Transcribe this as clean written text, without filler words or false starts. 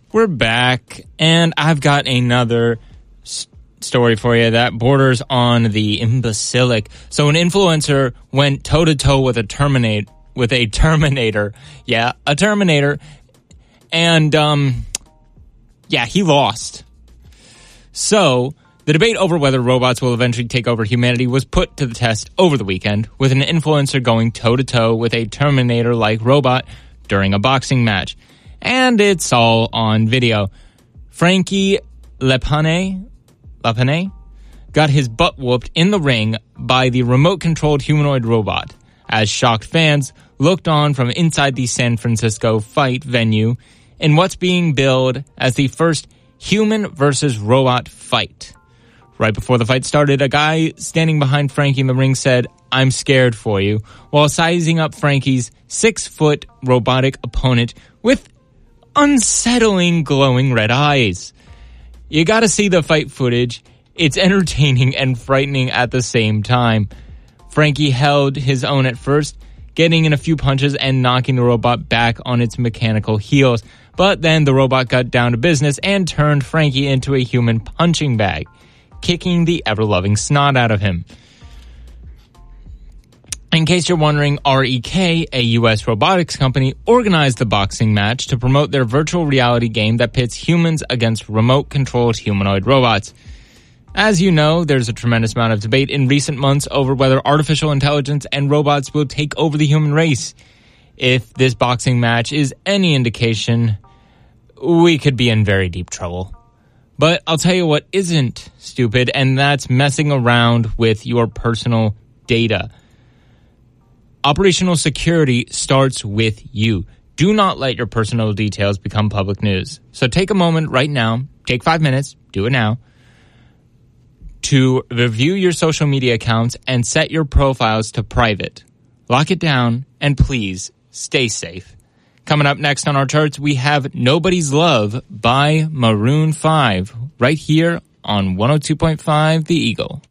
We're back, and I've got another story for you that borders on the imbecilic. So an influencer went toe-to-toe with a Terminator. Yeah, a Terminator. And, he lost. So, the debate over whether robots will eventually take over humanity was put to the test over the weekend, with an influencer going toe-to-toe with a Terminator-like robot during a boxing match. And it's all on video. Frankie Lepane got his butt whooped in the ring by the remote-controlled humanoid robot, as shocked fans looked on from inside the San Francisco fight venue in what's being billed as the first human versus robot fight. Right before the fight started, a guy standing behind Frankie in the ring said, "I'm scared for you," while sizing up Frankie's 6-foot robotic opponent with unsettling glowing red eyes. You gotta see the fight footage. It's entertaining and frightening at the same time. Frankie held his own at first, getting in a few punches and knocking the robot back on its mechanical heels. But then the robot got down to business and turned Frankie into a human punching bag, kicking the ever-loving snot out of him. In case you're wondering, REK, a U.S. robotics company, organized the boxing match to promote their virtual reality game that pits humans against remote-controlled humanoid robots. As you know, there's a tremendous amount of debate in recent months over whether artificial intelligence and robots will take over the human race. If this boxing match is any indication, we could be in very deep trouble. But I'll tell you what isn't stupid, and that's messing around with your personal data. Operational security starts with you. Do not let your personal details become public news. So take a moment right now, take 5 minutes, do it now, to review your social media accounts and set your profiles to private. Lock it down, and please stay safe. Coming up next on our charts, we have Nobody's Love by Maroon 5, right here on 102.5 The Eagle.